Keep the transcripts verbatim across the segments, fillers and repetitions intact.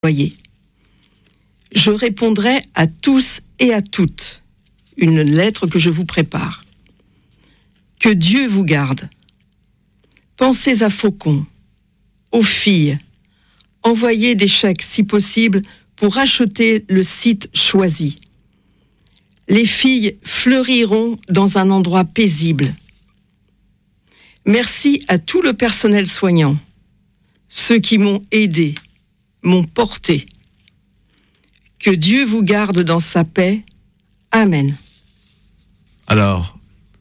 Voyez. Je répondrai à tous et à toutes. Une lettre que je vous prépare. Que Dieu vous garde. Pensez à Faucon, aux filles. Envoyez des chèques, si possible, pour acheter le site choisi. Les filles fleuriront dans un endroit paisible. Merci à tout le personnel soignant, ceux qui m'ont aidé, m'ont porté. Que Dieu vous garde dans sa paix. Amen. Alors,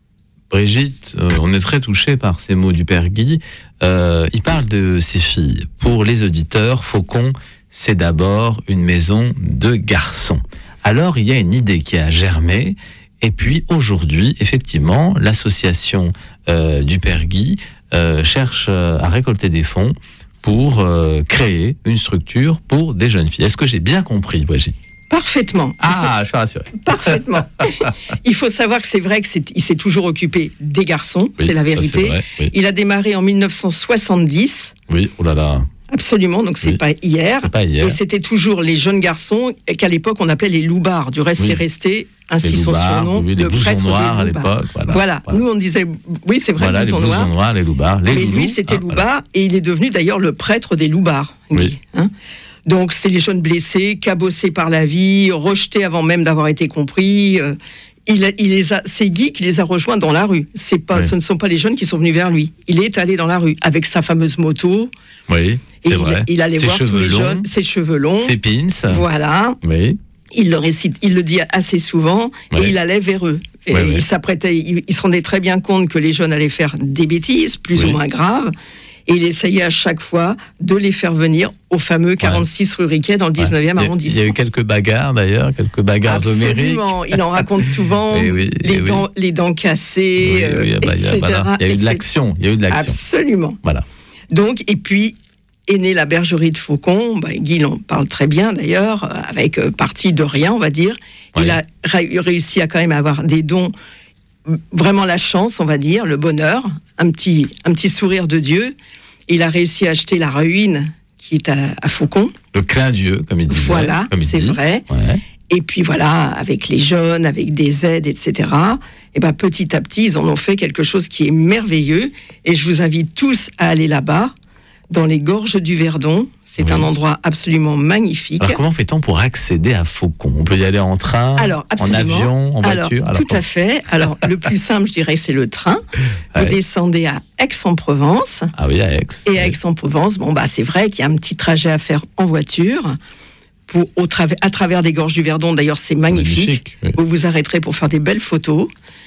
Brigitte, euh, on est très touchés par ces mots du Père Guy. Euh, il parle de ses filles. Pour les auditeurs, Faucon, c'est d'abord une maison de garçons. Alors, il y a une idée qui a germé. Et puis, aujourd'hui, effectivement, l'association euh, du Père Guy euh, cherche euh, à récolter des fonds pour euh, créer une structure pour des jeunes filles. Est-ce que j'ai bien compris, Brigitte ? Parfaitement. Ah, faut... je suis rassuré. Parfaitement. Il faut savoir que c'est vrai qu'il s'est toujours occupé des garçons, oui, c'est la vérité. C'est vrai, oui. Il a démarré en dix-neuf cent soixante-dix. Oui, oh là là. Absolument, donc c'est, oui. pas hier. c'est pas hier. Et c'était toujours les jeunes garçons qu'à l'époque on appelait les loubards. Du reste, oui. c'est resté ainsi son surnom, oui, le prêtre noirs des loubards. À l'époque. Voilà, voilà. voilà. Nous on disait, oui c'est vrai, voilà, les blousons les blousons noirs. noirs, les loubards. Les Mais loulous. lui c'était ah, loubard voilà. Et il est devenu d'ailleurs le prêtre des loubards. Oui. Hein. Donc c'est les jeunes blessés, cabossés par la vie, rejetés avant même d'avoir été compris. Euh, il, il les a, c'est Guy qui les a rejoints dans la rue. C'est pas, oui. Ce ne sont pas les jeunes qui sont venus vers lui. Il est allé dans la rue avec sa fameuse moto. Oui, c'est et vrai. Il, il allait ses voir tous les longs, jeunes, ses cheveux longs, ses pins. Voilà. Oui. Il le récite, il le dit assez souvent, oui. et il allait vers eux. Et oui, il oui. s'apprêtait, il, il se rendait très bien compte que les jeunes allaient faire des bêtises, plus oui. ou moins graves. Et il essayait à chaque fois de les faire venir au fameux quarante-six ouais. rue Riquet dans le dix-neuvième ouais. arrondissement. Il y a eu quelques bagarres d'ailleurs, quelques bagarres Absolument. homériques. Absolument, il en raconte souvent, oui, les, dents, oui. les dents cassées, oui, oui, euh, bah, et cetera. Voilà. Il y a eu de l'action, il y a eu de l'action. Absolument. Voilà. Donc, et puis, est née la bergerie de Faucon. Bah, Guy en parle très bien d'ailleurs, avec euh, parti de rien, on va dire. Oui. Il a ré- réussi à quand même avoir des dons, vraiment la chance, on va dire, le bonheur, un petit, un petit sourire de Dieu. Il a réussi à acheter la ruine qui est à, à Faucon. Le clin d'yeux, comme il disait. Voilà, comme il c'est dit. vrai. Ouais. Et puis voilà, avec les jeunes, avec des aides, et cetera. Et ben petit à petit, ils en ont fait quelque chose qui est merveilleux. Et je vous invite tous à aller là-bas, dans les gorges du Verdon. C'est oui. un endroit absolument magnifique. Alors comment fait-on pour accéder à Faucon ? On peut y aller en train, Alors, en avion, en Alors, voiture Alors, tout à fait. Alors, le plus simple, je dirais, c'est le train. Vous ouais. descendez à Aix-en-Provence. Ah oui, à Aix. Et oui. à Aix-en-Provence, bon, bah, c'est vrai qu'il y a un petit trajet à faire en voiture. Pour, au travers, à travers des gorges du Verdon, d'ailleurs, c'est magnifique. magnifique oui. Vous vous arrêterez pour faire des belles photos.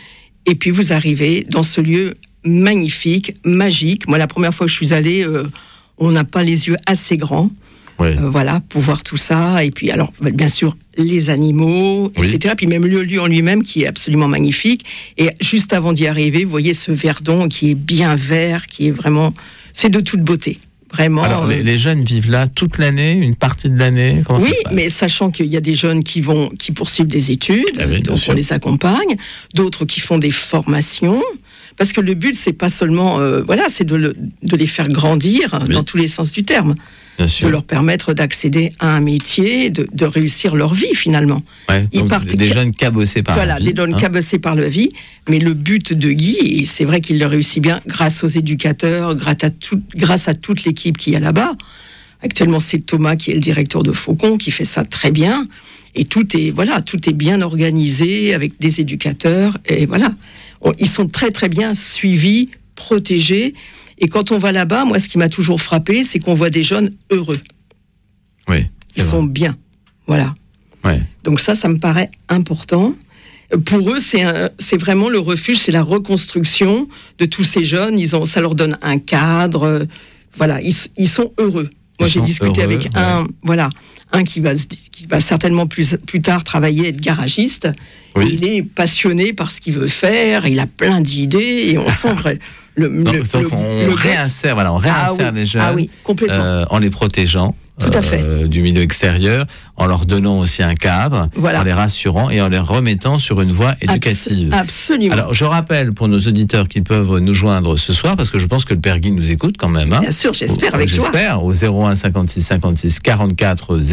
Et puis, vous arrivez dans ce lieu magnifique, magique. Moi, la première fois que je suis allée... Euh, on n'a pas les yeux assez grands, ouais. euh, voilà, pour voir tout ça. Et puis, alors, bien sûr, les animaux, oui. et cetera. Puis même le lieu en lui-même qui est absolument magnifique. Et juste avant d'y arriver, vous voyez ce Verdon qui est bien vert, qui est vraiment... C'est de toute beauté, vraiment. Alors, euh... les, les jeunes vivent là toute l'année, une partie de l'année. Comment oui, ça se passe ? Mais sachant qu'il y a des jeunes qui vont, qui poursuivent des études, ah oui, donc on les accompagne. D'autres qui font des formations. Parce que le but, c'est pas seulement, euh, voilà, c'est de, le, de les faire grandir oui. dans tous les sens du terme, Bien sûr. de leur permettre d'accéder à un métier, de, de réussir leur vie finalement. Ouais, Ils partent des jeunes cabossés par voilà, la vie. Voilà, des jeunes hein. cabossés par la vie. Mais le but de Guy, et c'est vrai qu'il le réussit bien, grâce aux éducateurs, grâce à, tout, grâce à toute l'équipe qu'il y a là-bas. Actuellement, c'est Thomas qui est le directeur de Faucon, qui fait ça très bien. Et tout est, voilà, tout est bien organisé avec des éducateurs. Et voilà, ils sont très très bien suivis, protégés. Et quand on va là-bas, moi, ce qui m'a toujours frappé, c'est qu'on voit des jeunes heureux. Oui. Ils vrai. sont bien. Voilà. Ouais. Donc ça, ça me paraît important. Pour eux, c'est, un, c'est vraiment le refuge, c'est la reconstruction de tous ces jeunes. Ils ont, ça leur donne un cadre. Voilà, ils, ils sont heureux. Moi, ils j'ai discuté heureux, avec ouais. un, voilà, un qui va, qui va certainement plus, plus tard travailler, être garagiste. Oui. Il est passionné par ce qu'il veut faire. Il a plein d'idées et on sent vrai, le, donc, le, donc le, on le réinsère, voilà, on réinsère ah, oui. les jeunes ah, oui, complètement. Euh, en les protégeant. Tout à fait. Euh, du milieu extérieur, en leur donnant aussi un cadre, voilà. en les rassurant et en les remettant sur une voie éducative. Abs- absolument. Alors, je rappelle pour nos auditeurs qui peuvent nous joindre ce soir, parce que je pense que le Père Guy nous écoute quand même. Hein. Bien sûr, j'espère, avec j'espère, joie. J'espère, au zéro un cinquante-six cinquante-six quarante-quatre